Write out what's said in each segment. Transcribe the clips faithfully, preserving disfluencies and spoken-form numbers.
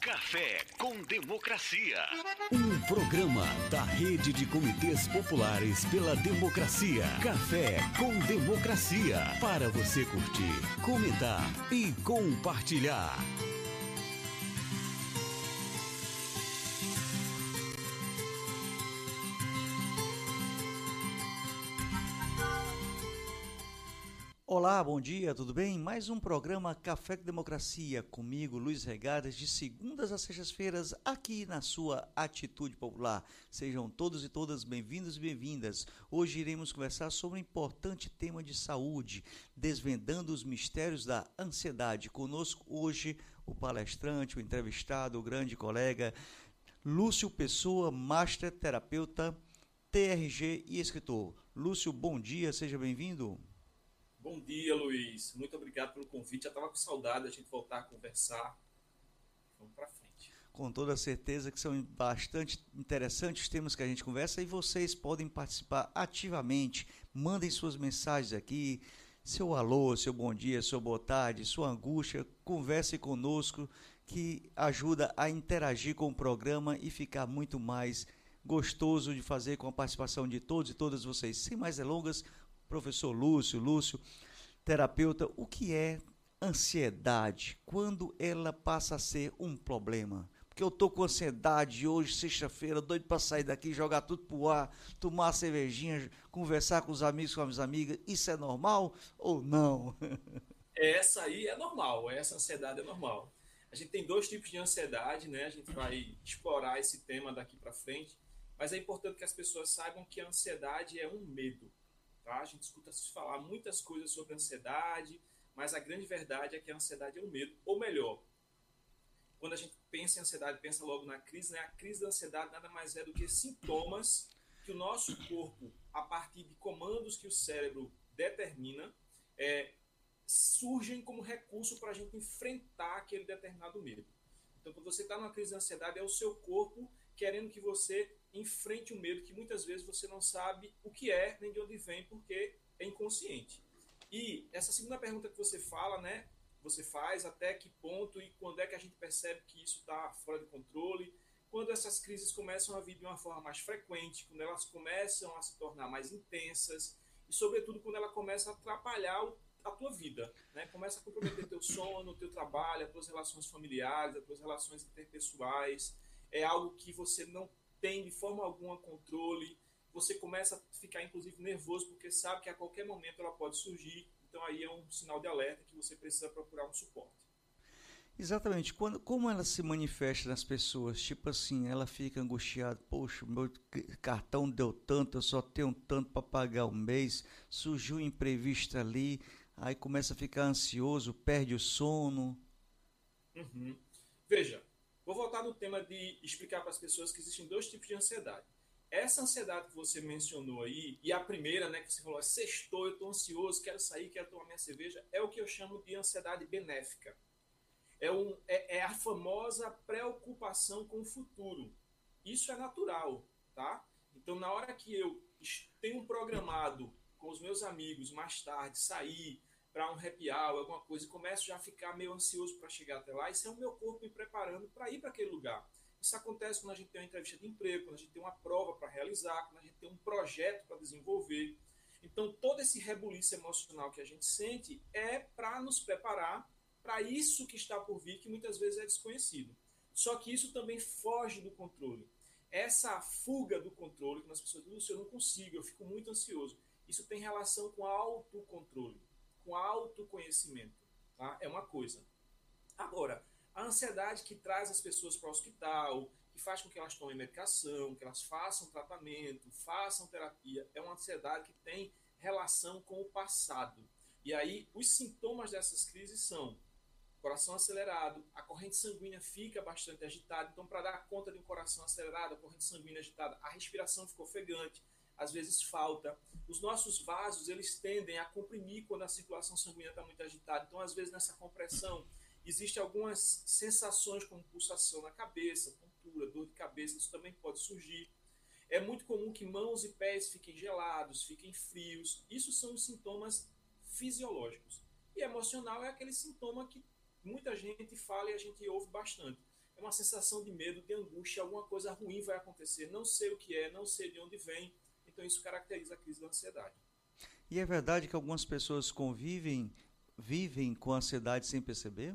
Café com Democracia. Um programa da Rede de Comitês Populares pela Democracia. Café com Democracia. Para você curtir, comentar e compartilhar. Olá, bom dia, tudo bem? Mais um programa Café com Democracia, comigo, Luiz Regadas, de segundas a sextas-feiras, aqui na sua Atitude Popular. Sejam todos e todas bem-vindos e bem-vindas. Hoje iremos conversar sobre um importante tema de saúde, desvendando os mistérios da ansiedade. Conosco hoje o palestrante, o entrevistado, o grande colega Lúcio Pessoa, Master Terapeuta, T R G e escritor. Lúcio, bom dia, seja bem-vindo. Bom dia, Luiz. Muito obrigado pelo convite. Já estava com saudade da gente voltar a conversar. Vamos para frente. Com toda certeza que são bastante interessantes os temas que a gente conversa e vocês podem participar ativamente. Mandem suas mensagens aqui, seu alô, seu bom dia, sua boa tarde, sua angústia. Converse conosco que ajuda a interagir com o programa e ficar muito mais gostoso de fazer com a participação de todos e todas vocês. Sem mais delongas, professor Lúcio, Lúcio, terapeuta, o que é ansiedade? Quando ela passa a ser um problema? Porque eu estou com ansiedade hoje, sexta-feira, doido para sair daqui, jogar tudo pro ar, tomar uma cervejinha, conversar com os amigos, com as amigas. Isso é normal ou não? Essa aí é normal, essa ansiedade é normal. A gente tem dois tipos de ansiedade, né? A gente vai explorar esse tema daqui para frente, mas é importante que as pessoas saibam que a ansiedade é um medo. Tá? A gente escuta se falar muitas coisas sobre ansiedade, mas a grande verdade é que a ansiedade é um medo. Ou melhor, quando a gente pensa em ansiedade, pensa logo na crise, né? A crise da ansiedade nada mais é do que sintomas que o nosso corpo, a partir de comandos que o cérebro determina, é, surgem como recurso para a gente enfrentar aquele determinado medo. Então, quando você está numa crise de ansiedade, é o seu corpo querendo que você enfrente o medo que muitas vezes você não sabe o que é, nem de onde vem, porque é inconsciente. E essa segunda pergunta que você fala, né, você faz, até que ponto e quando é que a gente percebe que isso está fora de controle, quando essas crises começam a vir de uma forma mais frequente, quando elas começam a se tornar mais intensas e, sobretudo, quando ela começa a atrapalhar a tua vida, né? Começa a comprometer teu sono, teu trabalho, as tuas relações familiares, as tuas relações interpessoais, é algo que você não tem de forma alguma controle, você começa a ficar inclusive nervoso porque sabe que a qualquer momento ela pode surgir, então aí é um sinal de alerta que você precisa procurar um suporte. Exatamente, Quando, como ela se manifesta nas pessoas, tipo assim, ela fica angustiada, poxa, meu cartão deu tanto, eu só tenho tanto para pagar um mês, surgiu um imprevisto ali, aí começa a ficar ansioso, perde o sono. Uhum. Veja, vou voltar no tema de explicar para as pessoas que existem dois tipos de ansiedade. Essa ansiedade que você mencionou aí, e a primeira, né, que você falou, sextou, eu estou ansioso, quero sair, quero tomar minha cerveja, é o que eu chamo de ansiedade benéfica. É, um, é, é a famosa preocupação com o futuro. Isso é natural, tá? Então, na hora que eu tenho programado com os meus amigos mais tarde sair para um happy hour, alguma coisa, e começo já a ficar meio ansioso para chegar até lá, isso é o meu corpo me preparando para ir para aquele lugar. Isso acontece quando a gente tem uma entrevista de emprego, quando a gente tem uma prova para realizar, quando a gente tem um projeto para desenvolver. Então, todo esse rebuliço emocional que a gente sente é para nos preparar para isso que está por vir, que muitas vezes é desconhecido. Só que isso também foge do controle. Essa fuga do controle, que as pessoas dizem, Lúcio, eu não consigo, eu fico muito ansioso. Isso tem relação com autocontrole, com autoconhecimento. Tá? É uma coisa. Agora, a ansiedade que traz as pessoas para o hospital, que faz com que elas tomem medicação, que elas façam tratamento, façam terapia, é uma ansiedade que tem relação com o passado. E aí, os sintomas dessas crises são coração acelerado, a corrente sanguínea fica bastante agitada, então para dar conta de um coração acelerado, a corrente sanguínea agitada, a respiração fica ofegante, às vezes falta. Os nossos vasos, eles tendem a comprimir quando a circulação sanguínea está muito agitada, então às vezes nessa compressão existem algumas sensações como pulsação na cabeça, tontura, dor de cabeça, isso também pode surgir. É muito comum que mãos e pés fiquem gelados, fiquem frios, isso são os sintomas fisiológicos. E emocional é aquele sintoma que muita gente fala e a gente ouve bastante. é uma sensação de medo, de angústia, alguma coisa ruim vai acontecer, não sei o que é, não sei de onde vem. Então isso caracteriza a crise da ansiedade. E é verdade que algumas pessoas convivem, vivem com ansiedade sem perceber?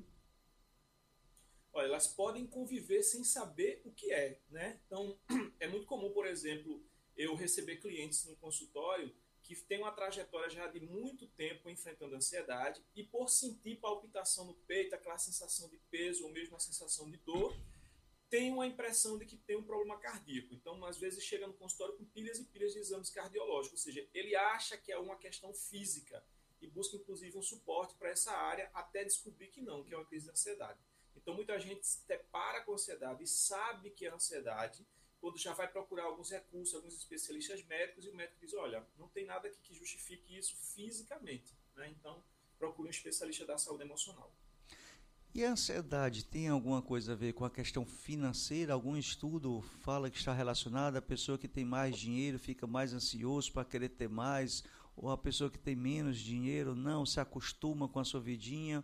Olha, elas podem conviver sem saber o que é, né? Então, é muito comum, por exemplo, eu receber clientes no consultório que têm uma trajetória já de muito tempo enfrentando ansiedade e por sentir palpitação no peito, aquela sensação de peso ou mesmo a sensação de dor, tem uma impressão de que tem um problema cardíaco. Então, às vezes, chega no consultório com pilhas e pilhas de exames cardiológicos, ou seja, ele acha que é uma questão física e busca, inclusive, um suporte para essa área até descobrir que não, que é uma crise de ansiedade. Então, muita gente se depara com ansiedade e sabe que é ansiedade, quando já vai procurar alguns recursos, alguns especialistas médicos, e o médico diz, olha, não tem nada aqui que justifique isso fisicamente, né? Então, procure um especialista da saúde emocional. E a ansiedade tem alguma coisa a ver com a questão financeira? Algum estudo fala que está relacionada a pessoa que tem mais dinheiro fica mais ansioso para querer ter mais, ou a pessoa que tem menos dinheiro não se acostuma com a sua vidinha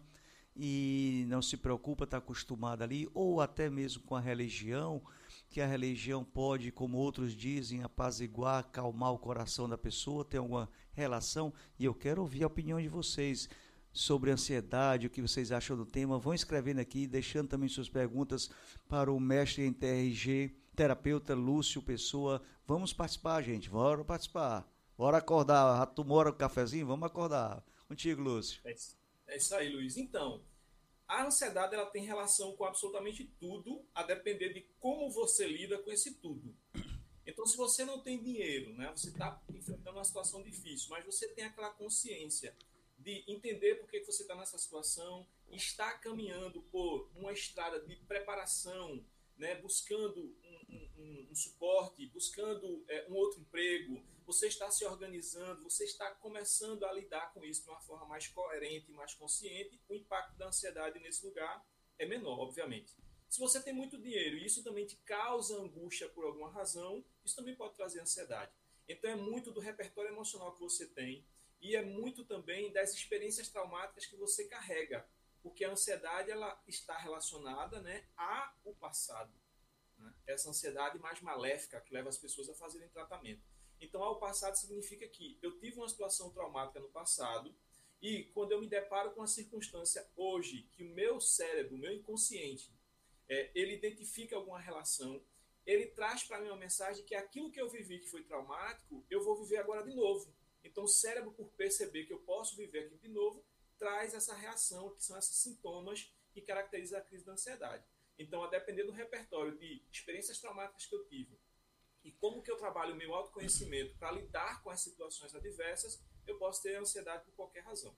e não se preocupa, está acostumada ali, ou até mesmo com a religião, que a religião pode, como outros dizem, apaziguar, acalmar o coração da pessoa, tem alguma relação? E eu quero ouvir a opinião de vocês sobre ansiedade, o que vocês acham do tema. Vão escrevendo aqui, deixando também suas perguntas para o mestre em T R G, terapeuta Lúcio Pessoa. Vamos participar, gente, bora participar. Bora acordar, já tomou o cafezinho? Vamos acordar. Contigo, Lúcio. É isso, é isso aí, Luiz. Então, a ansiedade ela tem relação com absolutamente tudo, a depender de como você lida com esse tudo. Então, se você não tem dinheiro, né, você está enfrentando uma situação difícil, mas você tem aquela consciência de entender por que você está nessa situação, está caminhando por uma estrada de preparação, né, buscando um, um, um suporte, buscando é, um outro emprego, você está se organizando, você está começando a lidar com isso de uma forma mais coerente, mais consciente, o impacto da ansiedade nesse lugar é menor, obviamente. Se você tem muito dinheiro e isso também te causa angústia por alguma razão, isso também pode trazer ansiedade. Então é muito do repertório emocional que você tem, e é muito também das experiências traumáticas que você carrega, porque a ansiedade ela está relacionada, né, ao passado. Né? Essa ansiedade mais maléfica que leva as pessoas a fazerem tratamento. Então, ao passado significa que eu tive uma situação traumática no passado e quando eu me deparo com uma circunstância hoje que o meu cérebro, o meu inconsciente, é, ele identifica alguma relação, ele traz para mim uma mensagem que aquilo que eu vivi que foi traumático, eu vou viver agora de novo. Então, o cérebro, por perceber que eu posso viver aquilo de novo, traz essa reação, que são esses sintomas que caracterizam a crise da ansiedade. Então, a depender do repertório de experiências traumáticas que eu tive e como que eu trabalho o meu autoconhecimento para lidar com as situações adversas, eu posso ter ansiedade por qualquer razão.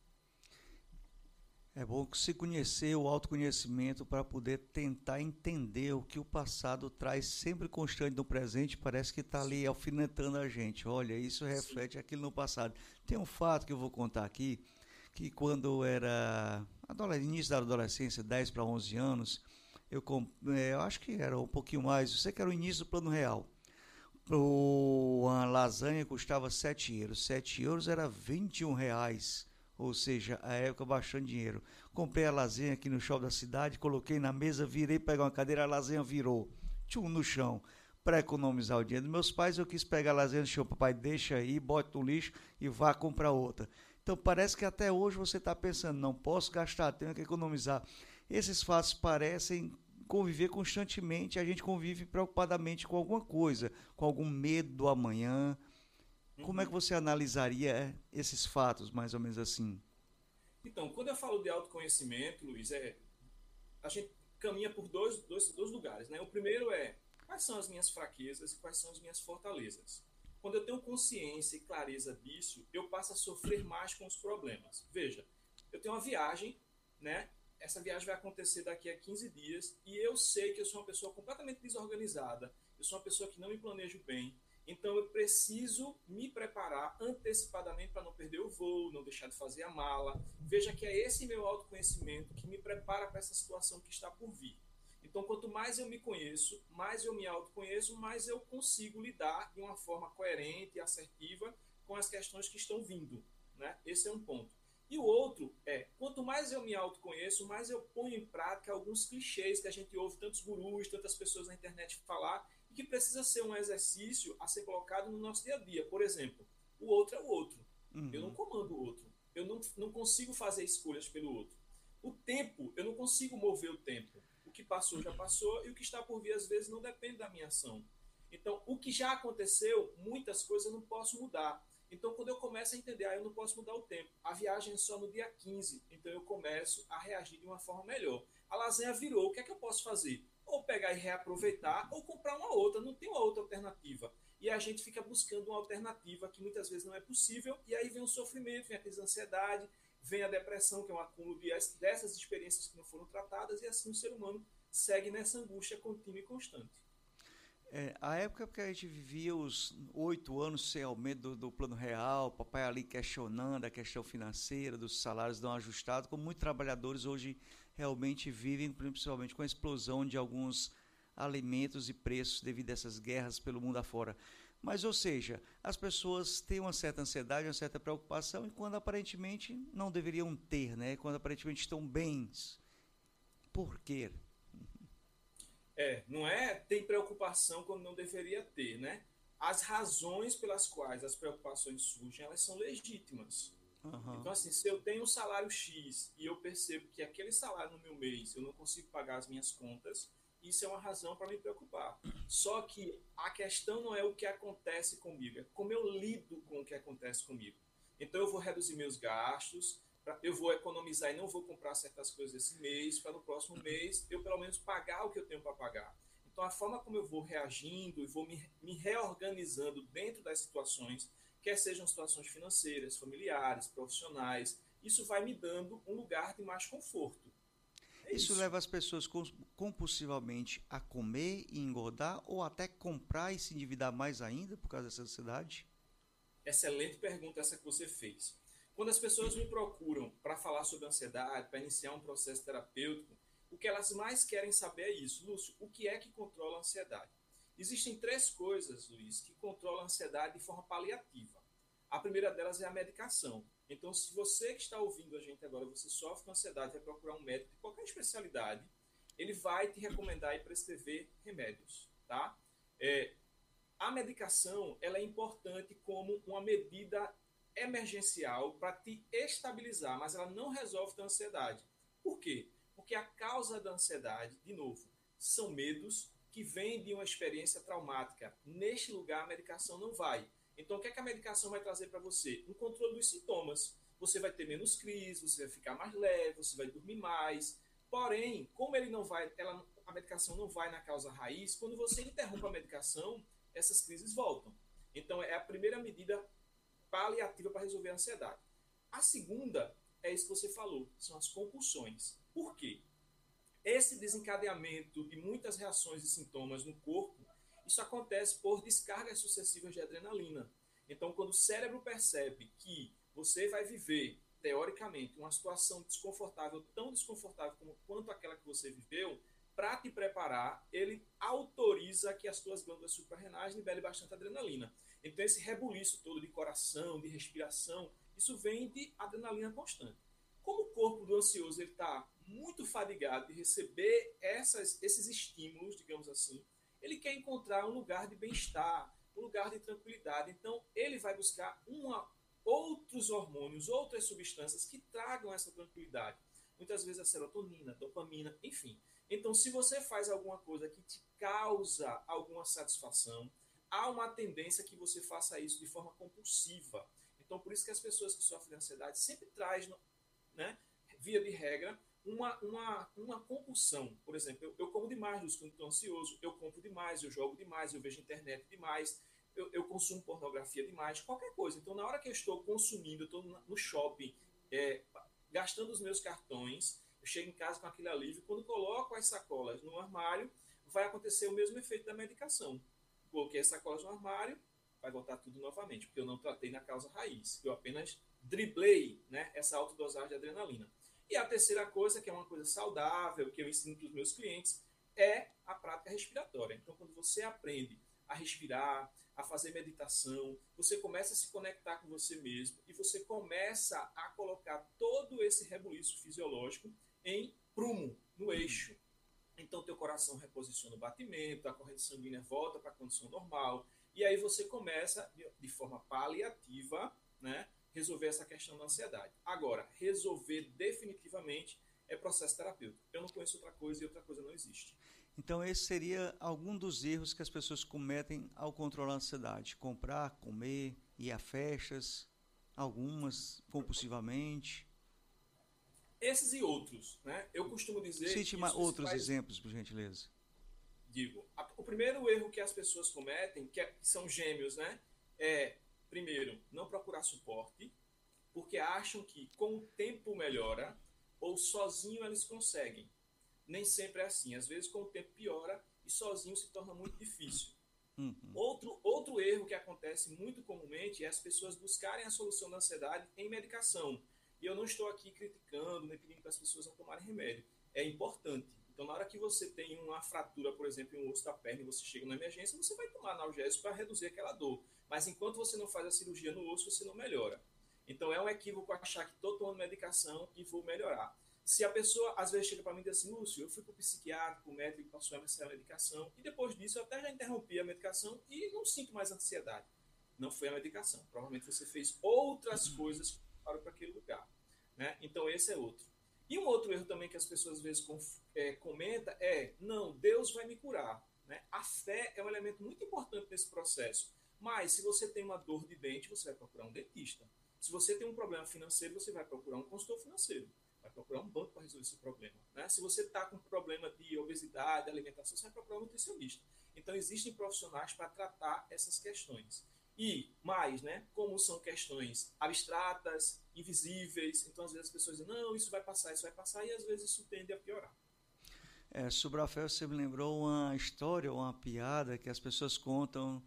É bom se conhecer o autoconhecimento para poder tentar entender o que o passado traz sempre constante no presente, parece que está ali alfinetando a gente. Olha, isso reflete Sim. aquilo no passado. Tem um fato que eu vou contar aqui, que quando eu era início da adolescência, dez para onze anos, eu, eu acho que era um pouquinho mais, eu sei que era o início do Plano Real. Uma lasanha custava sete euros, sete euros era vinte e um reais. Ou seja, a época bastante dinheiro. Comprei a lasanha aqui no shopping da cidade, coloquei na mesa, virei pegar uma cadeira, a lasanha virou. Tchum, no chão. Para economizar o dinheiro dos meus pais, eu quis pegar a lasanha no chão. Papai, deixa aí, bote no lixo e vá comprar outra. Então parece que até hoje você está pensando, não posso gastar, tenho que economizar. Esses fatos parecem conviver constantemente, a gente convive preocupadamente com alguma coisa, com algum medo do amanhã. Como é que você analisaria esses fatos, mais ou menos assim? Então, quando eu falo de autoconhecimento, Luiz, é, a gente caminha por dois, dois, dois lugares, né? O primeiro é, quais são as minhas fraquezas e quais são as minhas fortalezas? Quando eu tenho consciência e clareza disso, eu passo a sofrer mais com os problemas. Veja, eu tenho uma viagem, né? Essa viagem vai acontecer daqui a quinze dias e eu sei que eu sou uma pessoa completamente desorganizada, eu sou uma pessoa que não me planejo bem. Então, eu preciso me preparar antecipadamente para não perder o voo, não deixar de fazer a mala. Veja que é esse meu autoconhecimento que me prepara para essa situação que está por vir. Então, quanto mais eu me conheço, mais eu me autoconheço, mais eu consigo lidar de uma forma coerente e assertiva com as questões que estão vindo. Né? Esse é um ponto. E o outro é, quanto mais eu me autoconheço, mais eu ponho em prática alguns clichês que a gente ouve tantos gurus, tantas pessoas na internet falar, e que precisa ser um exercício a ser colocado no nosso dia a dia. Por exemplo, o outro é o outro. Uhum. Eu não comando o outro. Eu não, não consigo fazer escolhas pelo outro. O tempo, eu não consigo mover o tempo. O que passou já passou e o que está por vir, às vezes, não depende da minha ação. Então, o que já aconteceu, muitas coisas eu não posso mudar. Então, quando eu começo a entender, ah, eu não posso mudar o tempo. A viagem é só no dia quinze, então eu começo a reagir de uma forma melhor. A lasanha virou, o que é que eu posso fazer? Ou pegar e reaproveitar, ou comprar uma outra, não tem uma outra alternativa. E a gente fica buscando uma alternativa que muitas vezes não é possível, e aí vem o sofrimento, vem a crise de ansiedade, vem a depressão, que é um acúmulo de, dessas experiências que não foram tratadas, e assim o ser humano segue nessa angústia contínua e constante. É, a época que a gente vivia os oito anos sem aumento do, do plano real, papai ali questionando a questão financeira, dos salários não ajustados, como muitos trabalhadores hoje realmente vivem, principalmente com a explosão de alguns alimentos e preços devido a essas guerras pelo mundo afora. Mas, ou seja, as pessoas têm uma certa ansiedade, uma certa preocupação, e quando aparentemente não deveriam ter, né? Quando aparentemente estão bens. Por quê? É, não é tem preocupação quando não deveria ter, né? As razões pelas quais as preocupações surgem, elas são legítimas. Uhum. Então, assim, se eu tenho um salário X e eu percebo que aquele salário no meu mês eu não consigo pagar as minhas contas, isso é uma razão para me preocupar. Só que a questão não é o que acontece comigo, é como eu lido com o que acontece comigo. Então, eu vou reduzir meus gastos, eu vou economizar e não vou comprar certas coisas esse mês, para no próximo mês eu pelo menos pagar o que eu tenho para pagar. Então, a forma como eu vou reagindo e vou me, me reorganizando dentro das situações, quer sejam situações financeiras, familiares, profissionais, isso vai me dando um lugar de mais conforto. É isso, isso leva as pessoas compulsivamente a comer e engordar, ou até comprar e se endividar mais ainda por causa dessa ansiedade? Excelente pergunta essa que você fez. Quando as pessoas me procuram para falar sobre ansiedade, para iniciar um processo terapêutico, o que elas mais querem saber é isso. Lúcio, o que é que controla a ansiedade? Existem três coisas, Luiz, que controlam a ansiedade de forma paliativa. A primeira delas é a medicação. Então, se você que está ouvindo a gente agora, você sofre com ansiedade, vai procurar um médico de qualquer especialidade, ele vai te recomendar e prescrever remédios, tá? É, a medicação, ela é importante como uma medida emergencial para te estabilizar, mas ela não resolve a ansiedade. Por quê? Porque a causa da ansiedade, de novo, são medos que vêm de uma experiência traumática. Neste lugar, a medicação não vai. Então, o que é que a medicação vai trazer para você? Um controle dos sintomas. Você vai ter menos crise, você vai ficar mais leve, você vai dormir mais. Porém, como ele não vai, ela, a medicação não vai na causa raiz, quando você interrompe a medicação, essas crises voltam. Então, é a primeira medida paliativa para resolver a ansiedade. A segunda é isso que você falou, são as compulsões. Por quê? Esse desencadeamento de muitas reações e sintomas no corpo, isso acontece por descargas sucessivas de adrenalina. Então, quando o cérebro percebe que você vai viver, teoricamente, uma situação desconfortável, tão desconfortável como, quanto aquela que você viveu, para te preparar, ele autoriza que as suas glândulas suprarrenais liberem bastante adrenalina. Então, esse rebuliço todo de coração, de respiração, isso vem de adrenalina constante. Como o corpo do ansioso está muito fadigado de receber essas, esses estímulos, digamos assim, ele quer encontrar um lugar de bem-estar, um lugar de tranquilidade. Então, ele vai buscar uma, outros hormônios, outras substâncias que tragam essa tranquilidade. Muitas vezes a serotonina, a dopamina, enfim. Então, se você faz alguma coisa que te causa alguma satisfação, há uma tendência que você faça isso de forma compulsiva. Então, por isso que as pessoas que sofrem de ansiedade sempre trazem, né, via de regra, uma, uma, uma compulsão. Por exemplo, eu, eu como demais, Lúcio, quando estou ansioso, eu compro demais, eu jogo demais, eu vejo internet demais, eu, eu consumo pornografia demais, qualquer coisa. Então, na hora que eu estou consumindo, eu estou no shopping, é, gastando os meus cartões, eu chego em casa com aquele alívio, quando coloco as sacolas no armário, vai acontecer o mesmo efeito da medicação. Coloquei as sacolas no armário, vai voltar tudo novamente, porque eu não tratei na causa raiz, eu apenas driblei, né, essa autodosagem de adrenalina. E a terceira coisa, que é uma coisa saudável, que eu ensino para os meus clientes, é a prática respiratória. Então, quando você aprende a respirar, a fazer meditação, você começa a se conectar com você mesmo e você começa a colocar todo esse rebuliço fisiológico em prumo, no eixo. Então, teu coração reposiciona o batimento, a corrente sanguínea volta para a condição normal, e aí você começa, de forma paliativa, né, resolver essa questão da ansiedade. Agora, resolver definitivamente é processo terapêutico. Eu não conheço outra coisa e outra coisa não existe. Então, esse seria algum dos erros que as pessoas cometem ao controlar a ansiedade. Comprar, comer, ir a festas, algumas compulsivamente. Esses e outros, né? Eu costumo dizer... Cite que isso outros faz... exemplos, por gentileza. Digo, a, o primeiro erro que as pessoas cometem, que, é, que são gêmeos, né? É, primeiro, não procurar suporte, porque acham que com o tempo melhora, ou sozinho eles conseguem. Nem sempre é assim. Às vezes, com o tempo piora e sozinho se torna muito difícil. Uhum. Outro, outro erro que acontece muito comumente é as pessoas buscarem a solução da ansiedade em medicação. E eu não estou aqui criticando, nem pedindo para as pessoas não tomarem remédio. É importante. Então, na hora que você tem uma fratura, por exemplo, em um osso da perna e você chega na emergência, você vai tomar analgésico para reduzir aquela dor. Mas enquanto você não faz a cirurgia no osso, você não melhora. Então, é um equívoco achar que estou tomando medicação e vou melhorar. Se a pessoa, às vezes, chega para mim e diz assim, Lúcio, eu fui para o psiquiatra, para o médico, que passou essa medicação, e depois disso eu até já interrompi a medicação e não sinto mais ansiedade. Não foi a medicação. Provavelmente você fez outras coisas que foram para aquele lugar. Né? Então, esse é outro. E um outro erro também que as pessoas, às vezes, é, comentam é, não, Deus vai me curar. Né? A fé é um elemento muito importante nesse processo. Mas, se você tem uma dor de dente, você vai procurar um dentista. Se você tem um problema financeiro, você vai procurar um consultor financeiro. Vai procurar um banco para resolver esse problema. Né? Se você está com problema de obesidade, alimentação, você vai procurar um nutricionista. Então, existem profissionais para tratar essas questões. E mais, né, como são questões abstratas, invisíveis, então às vezes as pessoas dizem, não, isso vai passar, isso vai passar, e às vezes isso tende a piorar. É, sobre a fé, você me lembrou uma história, uma piada que as pessoas contam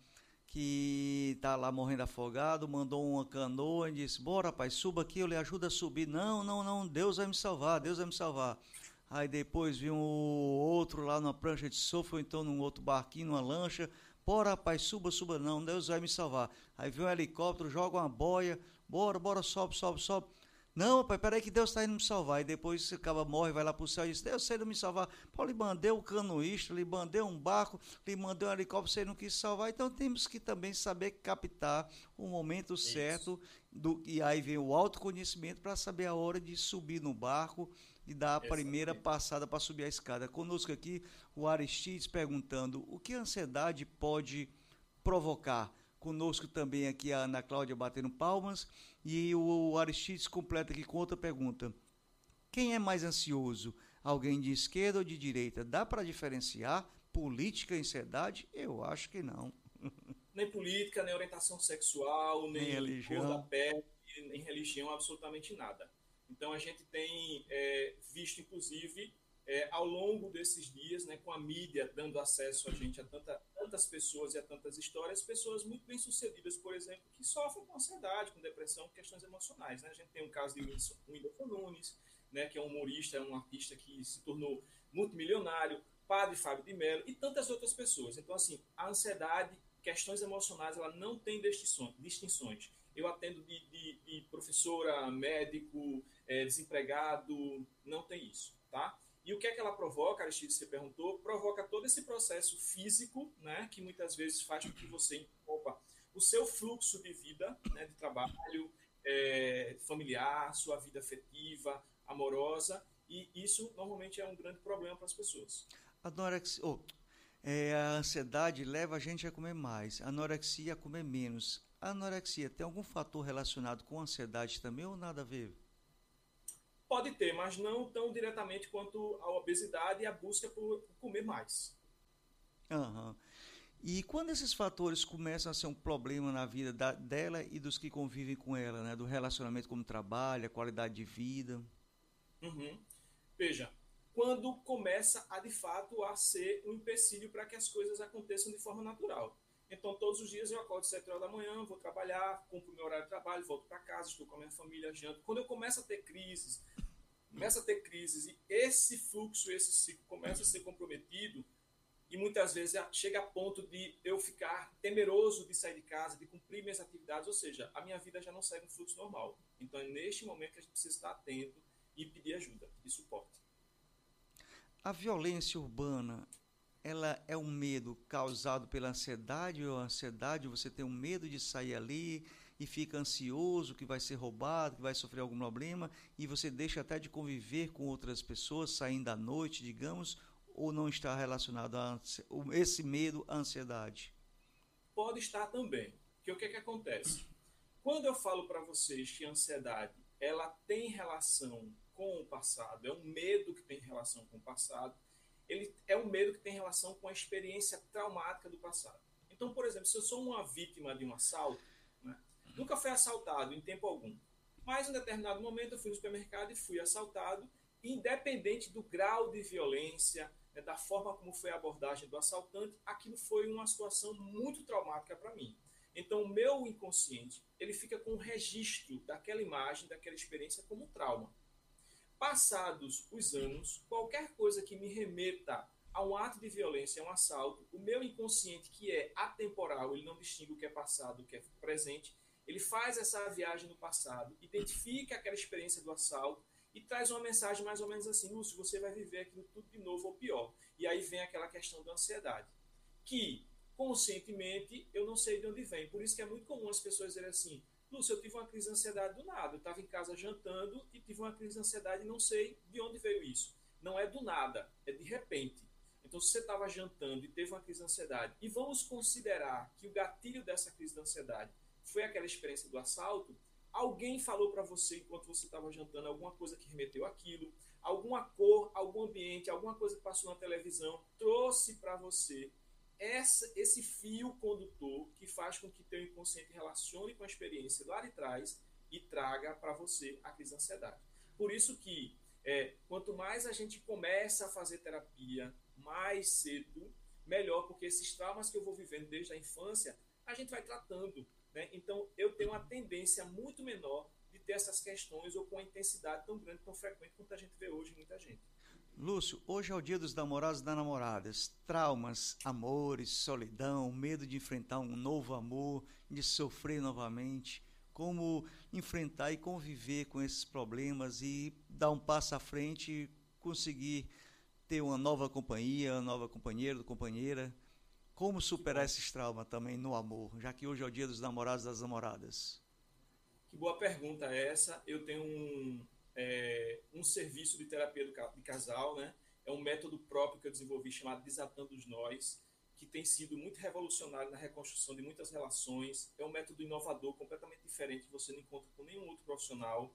que tá lá morrendo afogado, mandou uma canoa e disse, bora rapaz, suba aqui, eu lhe ajudo a subir. Não, não, não, Deus vai me salvar, Deus vai me salvar. Aí depois viu um outro lá numa prancha de surf, ou então num outro barquinho, numa lancha, bora rapaz, suba, suba não, Deus vai me salvar. Aí viu um helicóptero, joga uma boia, bora, bora, sobe, sobe, sobe. Não, rapaz, peraí que Deus está indo me salvar. E depois você acaba, morre, vai lá pro céu e diz, Deus, você não me salvar. Pô, lhe mandei um canoísta, lhe mandei um barco, lhe mandei um helicóptero, você não quis salvar. Então temos que também saber captar o momento Isso. certo, do, e aí vem o autoconhecimento para saber a hora de subir no barco e dar a Exatamente. primeira passada para subir a escada. Conosco aqui o Aristides perguntando, o que a ansiedade pode provocar? Conosco também aqui a Ana Cláudia batendo palmas. E o Aristides completa aqui com outra pergunta. Quem é mais ansioso? Alguém de esquerda ou de direita? Dá para diferenciar política e ansiedade? Eu acho que não. Nem política, nem orientação sexual, nem, nem religião. Cor da pele, nem religião, absolutamente nada. Então a gente tem é, visto, inclusive, é, ao longo desses dias, né, com a mídia dando acesso a gente a tanta, tantas pessoas e a tantas histórias, pessoas muito bem-sucedidas, por exemplo, que sofrem com ansiedade, com depressão, com questões emocionais. Né? A gente tem um caso de Whindersson Nunes, né, que é um humorista, é um artista que se tornou multimilionário, Padre Fábio de Mello e tantas outras pessoas. Então, assim, a ansiedade, questões emocionais, ela não tem distinções. Eu atendo de, de, de professora, médico, é, desempregado, não tem isso, tá? E o que é que ela provoca, Aristides, você perguntou? Provoca todo esse processo físico, né, que muitas vezes faz com que você interrompa o seu fluxo de vida, né, de trabalho, é, familiar, sua vida afetiva, amorosa, e isso normalmente é um grande problema para as pessoas. A anorexia, oh, é, a ansiedade leva a gente a comer mais, a anorexia a comer menos. A anorexia tem algum fator relacionado com a ansiedade também ou nada a ver? Pode ter, mas não tão diretamente quanto a obesidade e a busca por comer mais. Uhum. E quando esses fatores começam a ser um problema na vida da, dela e dos que convivem com ela, né? Do relacionamento como trabalho, qualidade de vida? Uhum. Veja, quando começa a de fato a ser um empecilho para que as coisas aconteçam de forma natural. Então, todos os dias eu acordo às sete horas da manhã, vou trabalhar, cumpro meu horário de trabalho, volto para casa, estou com a minha família, janto. Quando eu começo a ter crises, começo a ter crises e esse fluxo, esse ciclo começa a ser comprometido, e muitas vezes chega a ponto de eu ficar temeroso de sair de casa, de cumprir minhas atividades, ou seja, a minha vida já não segue um fluxo normal. Então é neste momento que a gente precisa estar atento e pedir ajuda e suporte. A violência urbana, ela é um medo causado pela ansiedade, ou a ansiedade, você tem um medo de sair ali e fica ansioso que vai ser roubado, que vai sofrer algum problema, e você deixa até de conviver com outras pessoas, saindo à noite, digamos, ou não está relacionado a esse medo à ansiedade? Pode estar também. Porque o que é que acontece? Quando eu falo para vocês que a ansiedade ela tem relação com o passado, é um medo que tem relação com o passado, ele é um medo que tem relação com a experiência traumática do passado. Então, por exemplo, se eu sou uma vítima de um assalto, né, nunca fui assaltado em tempo algum, mas em determinado momento eu fui no supermercado e fui assaltado, independente do grau de violência, né, da forma como foi a abordagem do assaltante, aquilo foi uma situação muito traumática para mim. Então, o meu inconsciente, ele fica com o registro daquela imagem, daquela experiência como um trauma. Passados os anos, qualquer coisa que me remeta a um ato de violência, a um assalto, o meu inconsciente, que é atemporal, ele não distingue o que é passado do que é presente, ele faz essa viagem no passado, identifica aquela experiência do assalto e traz uma mensagem mais ou menos assim: Lúcio, você vai viver aquilo tudo de novo ou pior. E aí vem aquela questão da ansiedade, que conscientemente eu não sei de onde vem. Por isso que é muito comum as pessoas dizerem assim: Lúcio, eu tive uma crise de ansiedade do nada. Eu estava em casa jantando e tive uma crise de ansiedade e não sei de onde veio isso. Não é do nada, é de repente. Então, se você estava jantando e teve uma crise de ansiedade, e vamos considerar que o gatilho dessa crise de ansiedade foi aquela experiência do assalto, alguém falou para você enquanto você estava jantando alguma coisa que remeteu àquilo, alguma cor, algum ambiente, alguma coisa que passou na televisão, trouxe para você essa, esse fio condutor que faz com que teu inconsciente relacione com a experiência lá de trás e traga para você a crise de ansiedade. Por isso que é, quanto mais a gente começa a fazer terapia mais cedo, melhor, porque esses traumas que eu vou vivendo desde a infância, a gente vai tratando, né? Então, eu tenho uma tendência muito menor de ter essas questões ou com a intensidade tão grande, tão frequente quanto a gente vê hoje em muita gente. Lúcio, hoje é o dia dos namorados e das namoradas. Traumas, amores, solidão, medo de enfrentar um novo amor, de sofrer novamente. Como enfrentar e conviver com esses problemas e dar um passo à frente e conseguir ter uma nova companhia, uma nova companheira, companheira. Como superar esses traumas também no amor, já que hoje é o dia dos namorados e das namoradas? Que boa pergunta é essa. Eu tenho um, é, um serviço de terapia do, de casal, né? É um método próprio que eu desenvolvi chamado Desatando os Nós, que tem sido muito revolucionário na reconstrução de muitas relações. É um método inovador, completamente diferente, que você não encontra com nenhum outro profissional.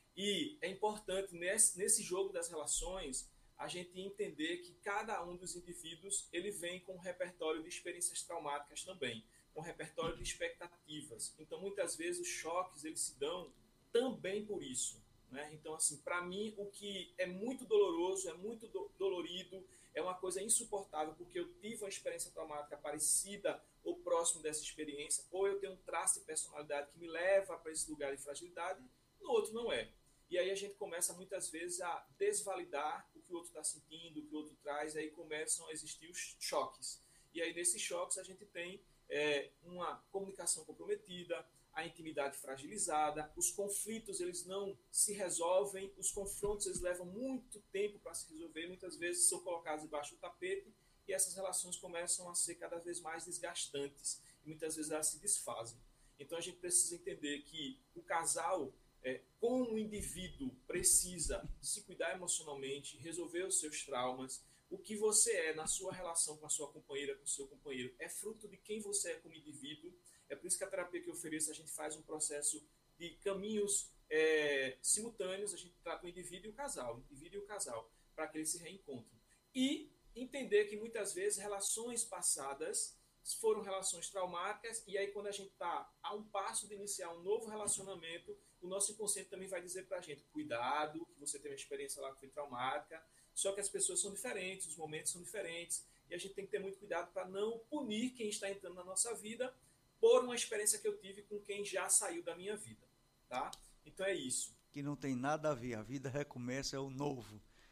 E é importante, nesse, nesse jogo das relações, a gente entender que cada um dos indivíduos ele vem com um repertório de experiências traumáticas também, com um repertório de expectativas. Então, muitas vezes, os choques eles se dão também por isso, né? Então, assim, para mim, o que é muito doloroso, é muito do- dolorido, é uma coisa insuportável, porque eu tive uma experiência traumática parecida ou próximo dessa experiência, ou eu tenho um traço de personalidade que me leva para esse lugar de fragilidade, no outro não é. E aí a gente começa muitas vezes a desvalidar o que o outro está sentindo, o que o outro traz, e aí começam a existir os choques. E aí nesses choques a gente tem é, uma comunicação comprometida, a intimidade fragilizada, os conflitos eles não se resolvem, os confrontos eles levam muito tempo para se resolver, muitas vezes são colocados debaixo do tapete e essas relações começam a ser cada vez mais desgastantes e muitas vezes elas se desfazem. Então a gente precisa entender que o casal, É, como o indivíduo precisa se cuidar emocionalmente, resolver os seus traumas, o que você é na sua relação com a sua companheira, com o seu companheiro, é fruto de quem você é como indivíduo. É por isso que a terapia que eu ofereço, a gente faz um processo de caminhos é, simultâneos, a gente trata o indivíduo e o casal, o indivíduo e o casal, para que eles se reencontrem. E entender que muitas vezes relações passadas foram relações traumáticas, e aí quando a gente está a um passo de iniciar um novo relacionamento, o nosso inconsciente também vai dizer para a gente: cuidado, que você teve uma experiência lá que foi traumática, só que as pessoas são diferentes, os momentos são diferentes, e a gente tem que ter muito cuidado para não punir quem está entrando na nossa vida por uma experiência que eu tive com quem já saiu da minha vida, tá? Então é isso. Que não tem nada a ver, a vida recomeça, é o novo.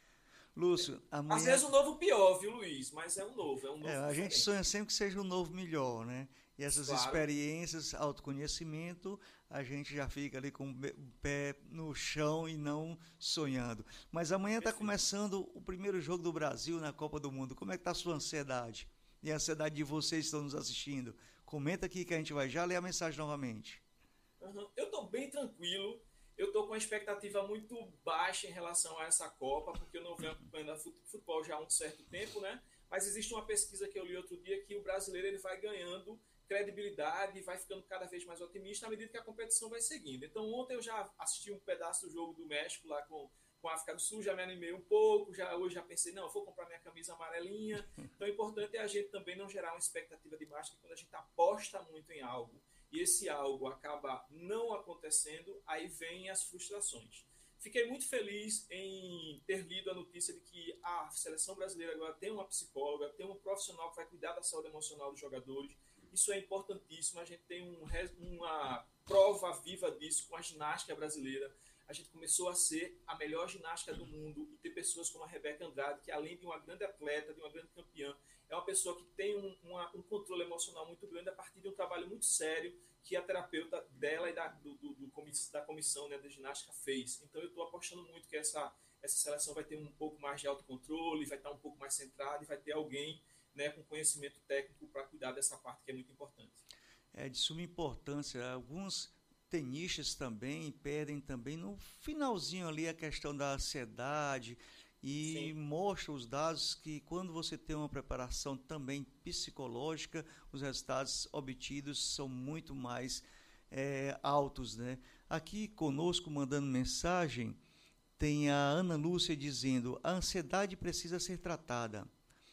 Lúcio, amanhã... Às vezes um novo pior, viu, Luiz? Mas é um novo, é um novo É, a diferente. gente sonha sempre que seja um novo melhor, né? E essas Claro. experiências, autoconhecimento, a gente já fica ali com o pé no chão e não sonhando. Mas amanhã está começando o primeiro jogo do Brasil na Copa do Mundo. Como é que está a sua ansiedade? E a ansiedade de vocês que estão nos assistindo? Comenta aqui que a gente vai já ler a mensagem novamente. Uhum. Eu estou bem tranquilo. Eu estou com uma expectativa muito baixa em relação a essa Copa, porque eu não venho acompanhando futebol já há um certo tempo, né? Mas existe uma pesquisa que eu li outro dia que o brasileiro ele vai ganhando credibilidade e vai ficando cada vez mais otimista à medida que a competição vai seguindo. Então ontem eu já assisti um pedaço do jogo do México lá com, com a África do Sul, já me animei um pouco, já, hoje já pensei, não, eu vou comprar minha camisa amarelinha. Então o importante é a gente também não gerar uma expectativa de baixa, quando a gente aposta muito em algo e esse algo acaba não acontecendo, aí vem as frustrações. Fiquei muito feliz em ter lido a notícia de que a seleção brasileira agora tem uma psicóloga, tem um profissional que vai cuidar da saúde emocional dos jogadores. Isso é importantíssimo. A gente tem um, uma prova viva disso com a ginástica brasileira. A gente começou a ser a melhor ginástica do mundo e ter pessoas como a Rebeca Andrade, que além de uma grande atleta, de uma grande campeã, é uma pessoa que tem um, uma, um controle emocional muito grande a partir de um trabalho muito sério que a terapeuta dela e da, do, do, do comiss, da comissão, né, da ginástica fez. Então eu estou apostando muito que essa, essa seleção vai ter um pouco mais de autocontrole, vai estar um pouco mais centrada e vai ter alguém, né, com conhecimento técnico para cuidar dessa parte que é muito importante. É de suma importância. Alguns tenistas também perdem também no finalzinho ali a questão da ansiedade e Sim. mostra os dados que quando você tem uma preparação também psicológica, os resultados obtidos são muito mais é, altos, né? Aqui conosco, mandando mensagem, tem a Ana Lúcia dizendo: a ansiedade precisa ser tratada.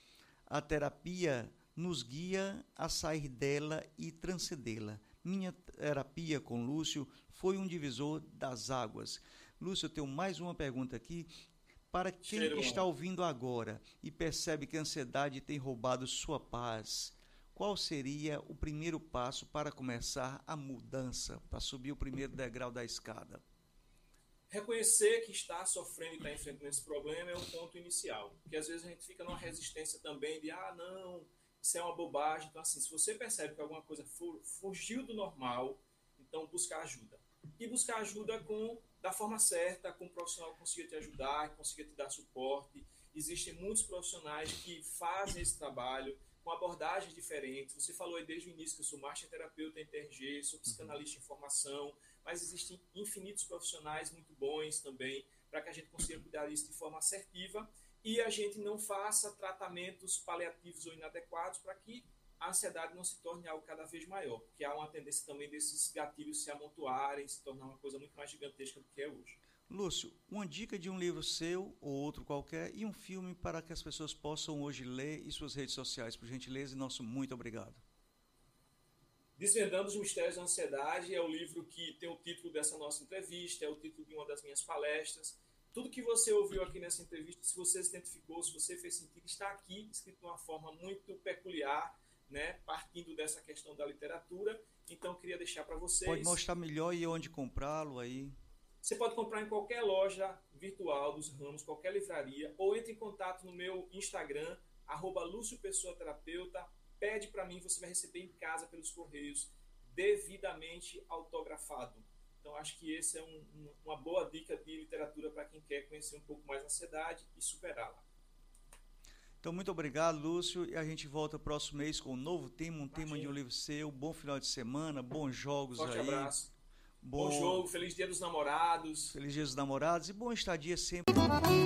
A terapia nos guia a sair dela e transcendê-la. Minha terapia com Lúcio foi um divisor das águas. Lúcio, eu tenho mais uma pergunta aqui. Para quem Cheiro. está ouvindo agora e percebe que a ansiedade tem roubado sua paz, qual seria o primeiro passo para começar a mudança, para subir o primeiro degrau da escada? Reconhecer que está sofrendo e está enfrentando esse problema é um ponto inicial. Porque às vezes a gente fica numa resistência também de, ah, não, isso é uma bobagem. Então, assim, se você percebe que alguma coisa fugiu do normal, então buscar ajuda. E buscar ajuda com, da forma certa, com um profissional que consiga te ajudar, que consiga te dar suporte. Existem muitos profissionais que fazem esse trabalho com abordagens diferentes. Você falou aí desde o início que eu sou massoterapeuta em T R G, sou psicanalista em formação, mas existem infinitos profissionais muito bons também para que a gente consiga cuidar disso de forma assertiva e a gente não faça tratamentos paliativos ou inadequados para que a ansiedade não se torne algo cada vez maior, porque há uma tendência também desses gatilhos se amontoarem, se tornar uma coisa muito mais gigantesca do que é hoje. Lúcio, uma dica de um livro seu ou outro qualquer e um filme para que as pessoas possam hoje ler e suas redes sociais, por gentileza, e nosso muito obrigado. Desvendando os Mistérios da Ansiedade é o livro que tem o título dessa nossa entrevista, é o título de uma das minhas palestras. Tudo que você ouviu aqui nessa entrevista, se você se identificou, se você fez sentido, está aqui, escrito de uma forma muito peculiar, né, partindo dessa questão da literatura. Então, queria deixar para vocês... Pode mostrar melhor e onde comprá-lo aí? Você pode comprar em qualquer loja virtual dos ramos, qualquer livraria, ou entre em contato no meu Instagram, arroba Lúcio Pessoa Terapeuta, pede para mim, você vai receber em casa pelos correios, devidamente autografado. Então, acho que essa é um, um, uma boa dica de literatura para quem quer conhecer um pouco mais a ansiedade e superá-la. Então, muito obrigado, Lúcio, e a gente volta próximo mês com um novo tema, um Imagina. tema de um livro seu. Bom final de semana, bons jogos Forte aí. Forte abraço. Bom... bom jogo, feliz dia dos namorados. Feliz dia dos namorados e boa estadia sempre.